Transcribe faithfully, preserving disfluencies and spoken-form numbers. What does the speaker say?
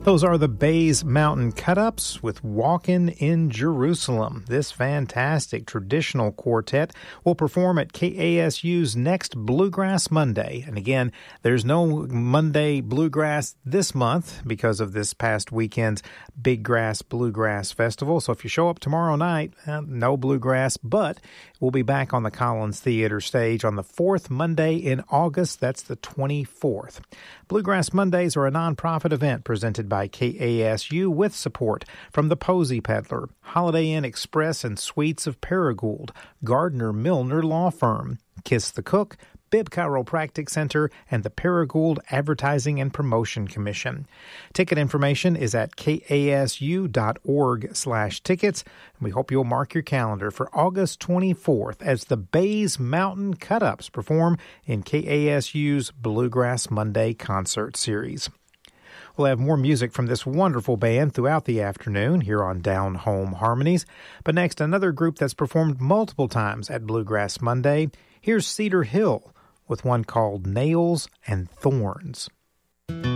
Those are the Bays Mountain Cut-Ups with Walkin' in Jerusalem. This fantastic traditional quartet will perform at K A S U's next Bluegrass Monday. And again, there's no Monday Bluegrass this month because of this past weekend's Big Grass Bluegrass Festival. So if you show up tomorrow night, eh, no Bluegrass, but we'll be back on the Collins Theater stage on the fourth Monday in August. That's the twenty-fourth. Bluegrass Mondays are a nonprofit event presented by K A S U with support from the Posey Peddler, Holiday Inn Express and Suites of Paragould, Gardner Milner Law Firm, Kiss the Cook, Bibb Chiropractic Center, and the Paragould Advertising and Promotion Commission. Ticket information is at kasu.org slash tickets. And we hope you'll mark your calendar for August twenty-fourth as the Bays Mountain Cut-Ups perform in K A S U's Bluegrass Monday concert series. We'll have more music from this wonderful band throughout the afternoon here on Down Home Harmonies. But next, another group that's performed multiple times at Bluegrass Monday. Here's Cedar Hill with one called Nails and Thorns.